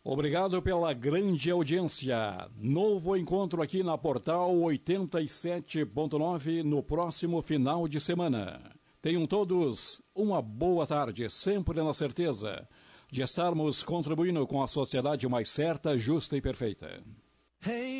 Obrigado pela grande audiência. Novo encontro aqui na Portal 87.9 no próximo final de semana. Tenham todos uma boa tarde, sempre na certeza de estarmos contribuindo com a sociedade mais certa, justa e perfeita.